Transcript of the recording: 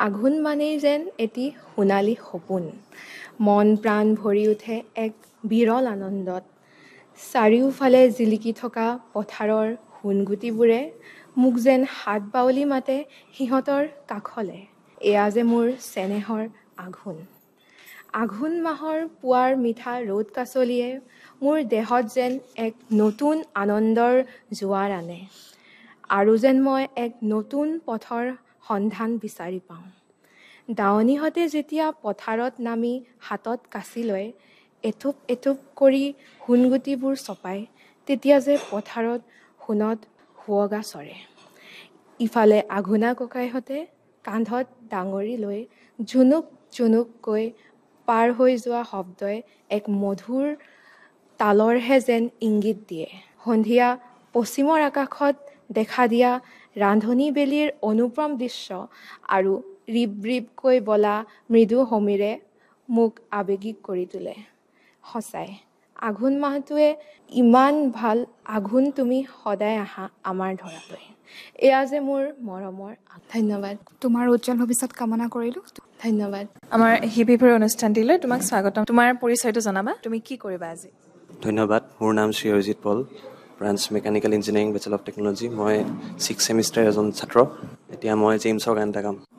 আঘোণ মানেই যেন এটি সোণালী সপোন। মন প্ৰাণ ভৰি উঠে এক বিৰল আনন্দত। চাৰিওফালে জিলিকি থকা পথাৰৰ সোণগুটিবোৰে মোক যেন হাত বাউলি মাতে সিহঁতৰ কাষলে। এয়া যে মোৰ চেনেহৰ আঘোণ। আঘোণ মাহৰ পুৱাৰ মিঠা ৰ'দ কাচলিয়ে মোৰ দেহত যেন এক নতুন আনন্দৰ জোৱাৰ আনে। আৰু যেন মই এক নতুন পথৰ সন্ধান বিচাৰি পাওঁ। দাৱনীহঁতে যেতিয়া পথাৰত নামি হাতত কাঁচি লয়, এথোপ এথোপ কৰি সোণগুটিবোৰ চপায়, তেতিয়া যে পথাৰত সোণত সুৱগা চৰে। ইফালে আঘোণা ককাইহঁতে কান্ধত ডাঙৰি লৈ জুনুক জুনুককৈ পাৰ হৈ যোৱা শব্দই এক মধুৰ তালৰহে যেন ইংগিত দিয়ে। সন্ধিয়া পশ্চিমৰ আকাশত দেখা দিয়া ৰান্ধনী বেলিৰ অনুপম দৃশ্য আৰু ৰিব ৰিবকৈ বলা মৃদু সমীৰে মোক আৱেগিক কৰি তোলে। সঁচাই আঘোণ মাহটোৱে ইমান ভাল। আঘোণ তুমি সদায় আহা আমাৰ ধৰালৈ। এয়া যে মোৰ মৰমৰ। ধন্যবাদ। তোমাৰ উজ্জ্বল ভৱিষ্যত কামনা কৰিলোঁ। ধন্যবাদ। আমাৰ হিপিভৰ অনুষ্ঠানটিলৈ তোমাক স্বাগতম। তোমাৰ পৰিচয়টো জনাবা, তুমি কি কৰিবা আজি? ধন্যবাদ। মোৰ নাম শ্ৰী অৰিজিত পল, branch mechanical engineering, bachelor of technology. মই 6th ছেমিষ্টাৰ এজন ছাত্ৰ। এতিয়া মই জেমছৰ গান এটা গাম।